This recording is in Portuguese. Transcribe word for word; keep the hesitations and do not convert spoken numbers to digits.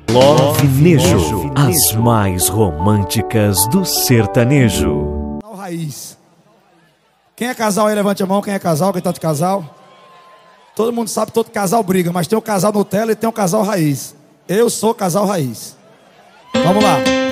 Love Nejo, as mais românticas do sertanejo. Raiz. Quem é casal aí, levante a mão. Quem é casal, quem tá de casal? Todo mundo sabe que todo casal briga, mas tem o casal Nutella e tem o casal Raiz. Eu sou casal Raiz. Vamos lá.